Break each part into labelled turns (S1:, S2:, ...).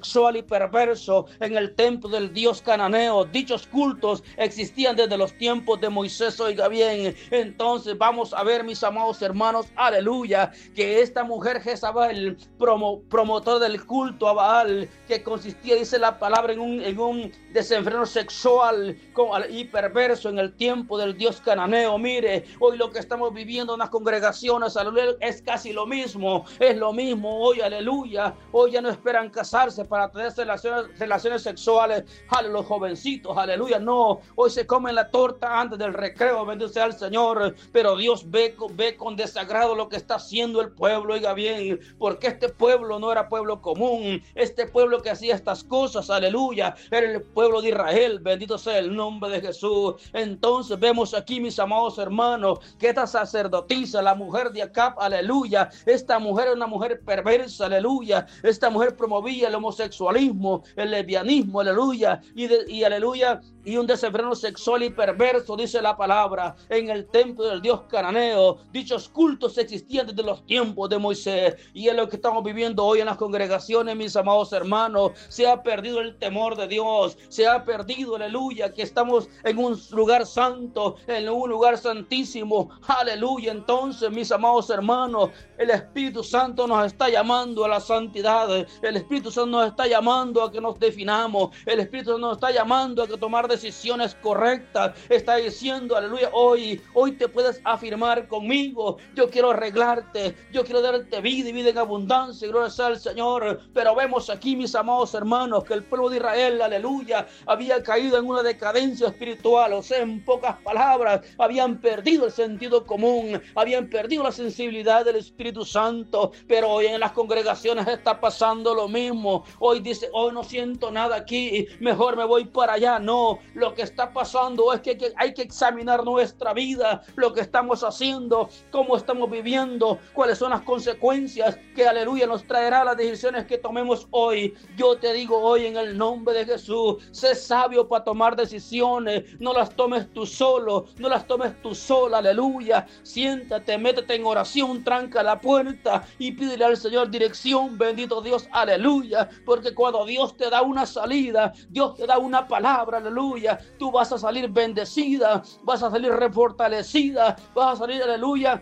S1: sexual y perverso en el templo del dios cananeo. Dichos cultos existían desde los tiempos de Moisés, oiga bien. Entonces vamos a ver, mis amados hermanos, aleluya, que esta mujer Jezabel, promotor del culto a Baal, que consistía, dice la palabra, en un desenfreno sexual y perverso en el tiempo del dios cananeo. Mire, hoy lo que estamos viviendo en las congregaciones, aleluya, es casi lo mismo, es lo mismo hoy, aleluya. Hoy ya no esperan casarse para tener relaciones sexuales, aleluya, los jovencitos, aleluya, no, hoy se comen la torta antes del recreo, bendito sea el Señor, pero Dios ve con desagrado lo que está haciendo el pueblo, oiga bien, porque este pueblo no era pueblo común, este pueblo que hacía estas cosas, aleluya, era el pueblo de Israel, bendito sea el nombre de Jesús. Entonces vemos aquí, mis amados hermanos, que esta sacerdotisa, la mujer de Acab, aleluya, esta mujer es una mujer perversa, aleluya, esta mujer promovía el homosexualismo, el lesbianismo, aleluya, y aleluya, y un desenfreno sexual y perverso, dice la palabra, en el templo del dios cananeo. Dichos cultos existían desde los tiempos de Moisés, y es lo que estamos viviendo hoy en las congregaciones, mis amados hermanos. Se ha perdido el temor de Dios, se ha perdido, aleluya, que estamos en un lugar santo, en un lugar santísimo, aleluya. Entonces, mis amados hermanos, el Espíritu Santo nos está llamando a la santidad, el Espíritu Santo nos está llamando a que nos definamos, el Espíritu Santo nos está llamando a que tomar decisiones correctas. Está diciendo, aleluya, hoy te puedes afirmar conmigo, yo quiero arreglarte, yo quiero darte vida y vida en abundancia, gloria sea al Señor. Pero vemos aquí, mis amados hermanos, que el pueblo de Israel, aleluya, había caído en una decadencia espiritual, o sea, en pocas palabras, habían perdido el sentido común, habían perdido la sensibilidad del Espíritu Santo. Pero hoy en las congregaciones está pasando lo mismo. Hoy dice, hoy no siento nada aquí, mejor me voy para allá. No, lo que está pasando es que hay que examinar nuestra vida, lo que estamos haciendo, cómo estamos viviendo, cuáles son las consecuencias que, aleluya, nos traerá las decisiones que tomemos hoy. Yo te digo hoy en el nombre de Jesús, sé sabio para tomar decisiones, no las tomes tú solo, no las tomes tú sola, aleluya. Siéntate, métete en oración, tranca la puerta y pídele al Señor dirección, bendito Dios, aleluya, porque cuando Dios te da una salida, Dios te da una palabra, aleluya, tú vas a salir bendecida, vas a salir refortalecida, vas a salir, aleluya,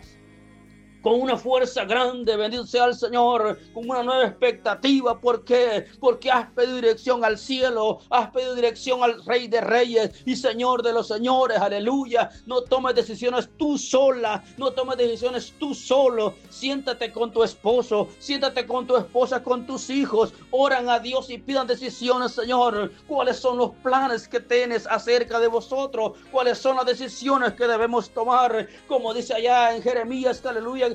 S1: con una fuerza grande, bendito sea el Señor, con una nueva expectativa. ¿Por qué? Porque has pedido dirección al cielo, has pedido dirección al Rey de Reyes y Señor de los señores, aleluya. No tomes decisiones tú sola, no tomes decisiones tú solo. Siéntate con tu esposo, siéntate con tu esposa, con tus hijos, oran a Dios y pidan decisiones, Señor. ¿Cuáles son los planes que tienes acerca de vosotros? ¿Cuáles son las decisiones que debemos tomar? Como dice allá en Jeremías, aleluya,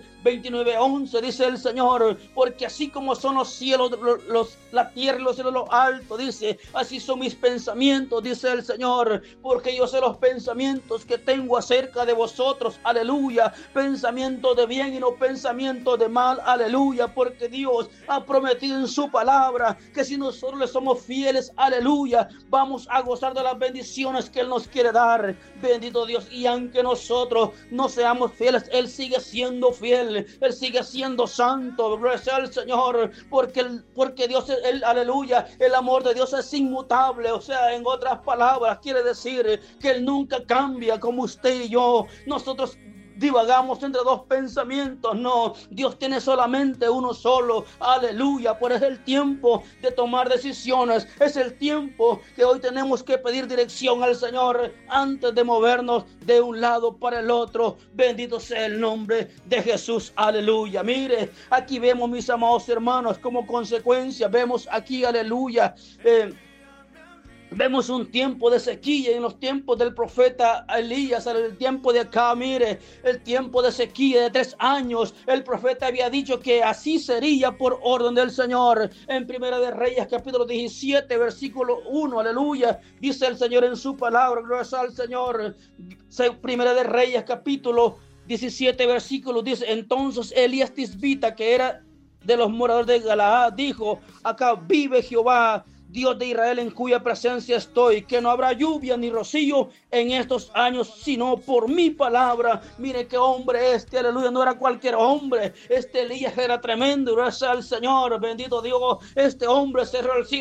S1: 29:11, dice el Señor, porque así como son los cielos, la tierra y los cielos, lo alto, dice, así son mis pensamientos, dice el Señor, porque yo sé los pensamientos que tengo acerca de vosotros, aleluya, pensamientos de bien y no pensamientos de mal, aleluya, porque Dios ha prometido en su palabra que si nosotros le somos fieles, aleluya, vamos a gozar de las bendiciones que Él nos quiere dar, bendito Dios. Y aunque nosotros no seamos fieles, Él sigue siendo fiel, Él sigue siendo santo, gloria sea al Señor, porque Dios, aleluya, el amor de Dios es inmutable. O sea, en otras palabras, quiere decir que Él nunca cambia, como usted y yo. Nosotros divagamos entre dos pensamientos, no, Dios tiene solamente uno solo, aleluya. Por eso es el tiempo de tomar decisiones, es el tiempo que hoy tenemos que pedir dirección al Señor antes de movernos de un lado para el otro, bendito sea el nombre de Jesús, aleluya. Mire, aquí vemos, mis amados hermanos, como consecuencia, vemos aquí, aleluya, vemos un tiempo de sequía en los tiempos del profeta Elías, el tiempo de acá, mire, el tiempo de sequía de 3 años. El profeta había dicho que así sería por orden del Señor. En Primera de Reyes, capítulo 17, versículo 1, aleluya, dice el Señor en su palabra, gloria sea al Señor. Primera de Reyes, capítulo 17, versículo, dice, entonces Elías Tisbita, que era de los moradores de Galaad, dijo, acá vive Jehová, Dios de Israel, en cuya presencia estoy, que no habrá lluvia ni rocío en estos años, sino por mi palabra. Mire qué hombre este, aleluya, no era cualquier hombre. Este Elías era tremendo, gracias al Señor, bendito Dios. Este hombre cerró el cielo